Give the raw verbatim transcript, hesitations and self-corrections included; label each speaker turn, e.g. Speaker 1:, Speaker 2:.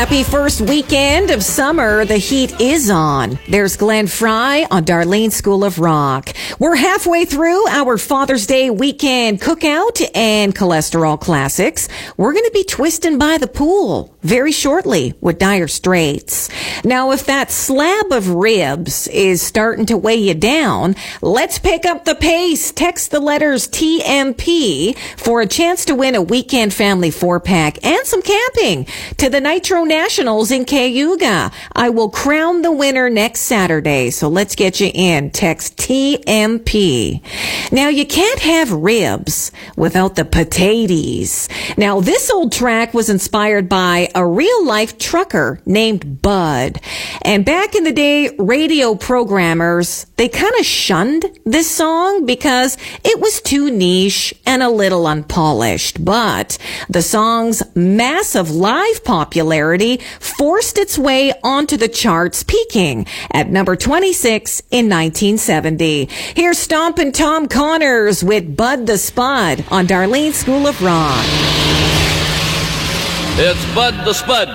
Speaker 1: Happy first weekend of summer. The heat is on. There's Glenn Fry on Darlene School of Rock. We're halfway through our Father's Day weekend cookout and cholesterol classics. We're going to be twisting by the pool very shortly with Dire Straits. Now, if that slab of ribs is starting to weigh you down, let's pick up the pace. Text the letters T M P for a chance to win a weekend family four-pack and some camping to the Nitro Nationals in Cayuga. I will crown the winner next Saturday, so let's get you in. Text T M P. Now, you can't have ribs without the potatoes. Now, this old track was inspired by a real-life trucker named Bud. And back in the day, radio programmers, they kind of shunned this song because it was too niche and a little unpolished. But the song's massive live popularity forced its way onto the charts, peaking at number twenty-six in nineteen seventy. Here's Stompin' Tom Connors with Bud the Spud on Darlene School of Rock.
Speaker 2: It's Bud the Spud.